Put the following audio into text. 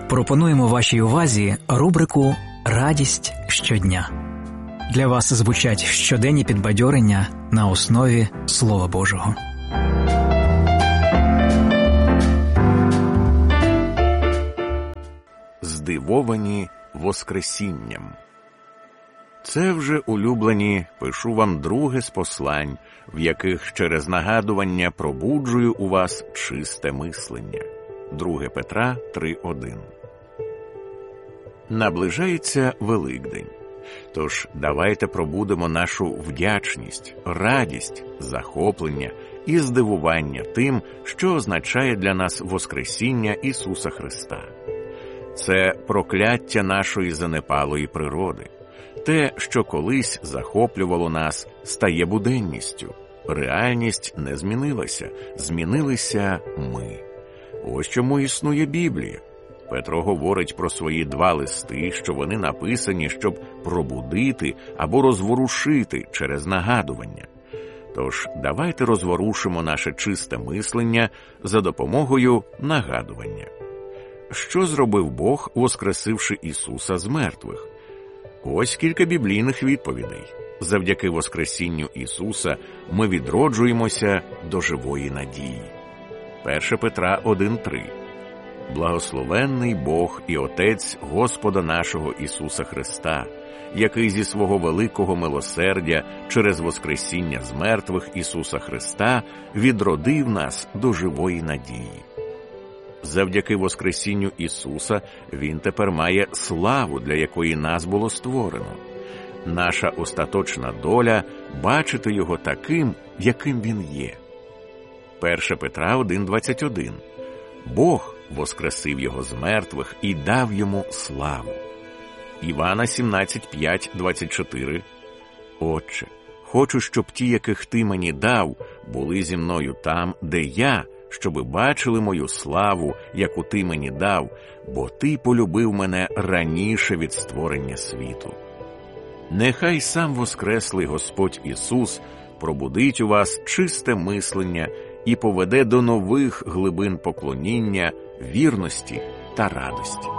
Пропонуємо вашій увазі рубрику «Радість щодня». Для вас звучать щоденні підбадьорення на основі Слова Божого. Здивовані Воскресінням. Це вже, улюблені, пишу вам друге з послань, в яких через нагадування пробуджую у вас чисте мислення. 2 Петра 3:1. Наближається Великдень. Тож давайте пробудемо нашу вдячність, радість, захоплення і здивування тим, що означає для нас Воскресіння Ісуса Христа. Це прокляття нашої занепалої природи. Те, що колись захоплювало нас, стає буденністю. Реальність не змінилася, змінилися ми. Ось чому існує Біблія. Петро говорить про свої 2 листи, що вони написані, щоб пробудити або розворушити через нагадування. Тож давайте розворушимо наше чисте мислення за допомогою нагадування. Що зробив Бог, воскресивши Ісуса з мертвих? Ось кілька біблійних відповідей. Завдяки Воскресінню Ісуса ми відроджуємося до живої надії. 1 Петра 1:3. Благословенний Бог і Отець Господа нашого Ісуса Христа, який зі свого великого милосердя через Воскресіння з мертвих Ісуса Христа відродив нас до живої надії. Завдяки Воскресінню Ісуса Він тепер має славу, для якої нас було створено. Наша остаточна доля – бачити Його таким, яким Він є. 1 Петра 1:21. Бог воскресив Його з мертвих і дав Йому славу. Івана 17:5-24. Отче, хочу, щоб ті, яких Ти мені дав, були зі мною там, де я, щоби бачили мою славу, яку Ти мені дав, бо Ти полюбив мене раніше від створення світу. Нехай сам воскреслий Господь Ісус пробудить у вас чисте мислення і поведе до нових глибин поклоніння, вірності та радості.